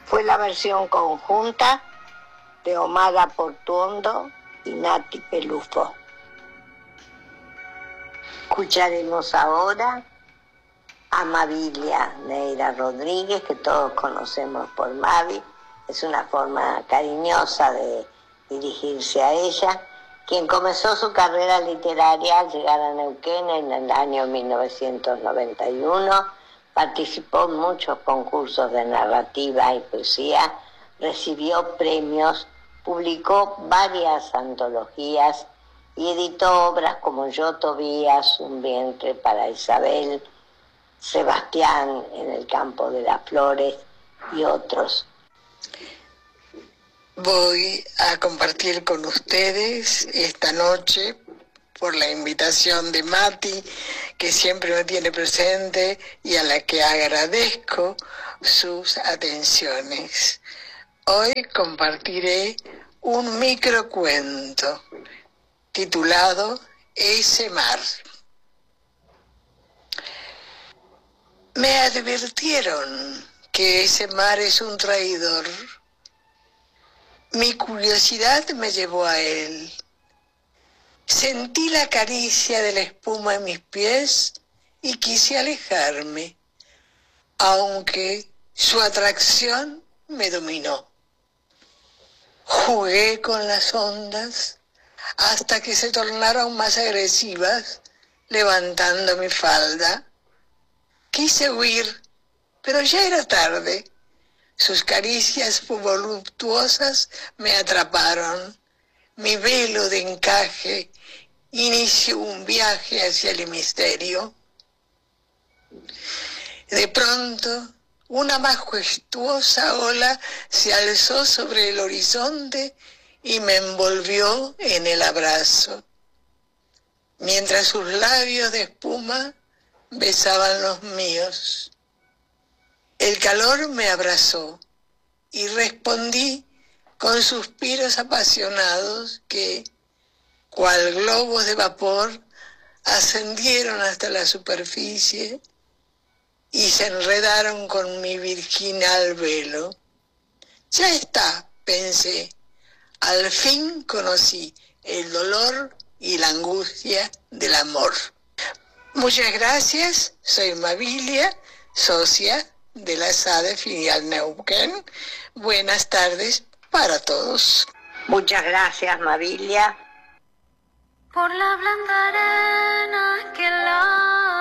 Fue la versión conjunta de Omar Portuondo y Nati Pelufo. Escucharemos ahora a Mavilia Neira Rodríguez, que todos conocemos por Mavi. Es una forma cariñosa de dirigirse a ella, quien comenzó su carrera literaria al llegar a Neuquén en el año 1991. Participó en muchos concursos de narrativa y poesía, recibió premios, publicó varias antologías y editó obras como Yo Tobías, Un vientre para Isabel, Sebastián en el campo de las flores y otros. Voy a compartir con ustedes esta noche, por la invitación de Mati, que siempre me tiene presente y a la que agradezco sus atenciones. Hoy compartiré un microcuento titulado Ese mar. Me advirtieron que ese mar es un traidor. Mi curiosidad me llevó a él. Sentí la caricia de la espuma en mis pies y quise alejarme, aunque su atracción me dominó. Jugué con las ondas hasta que se tornaron más agresivas, levantando mi falda. Quise huir, pero ya era tarde. Sus caricias voluptuosas me atraparon. Mi velo de encaje inició un viaje hacia el misterio. De pronto, una majestuosa ola se alzó sobre el horizonte y me envolvió en el abrazo, mientras sus labios de espuma besaban los míos. El calor me abrazó y respondí con suspiros apasionados que, cual globos de vapor, ascendieron hasta la superficie y se enredaron con mi virginal velo. Ya está, pensé, al fin conocí el dolor y la angustia del amor. Muchas gracias, soy Mavilia, socia de la SADE Filial Neuquén. Buenas tardes para todos. Muchas gracias, Mavilia. Por la blanda arena que la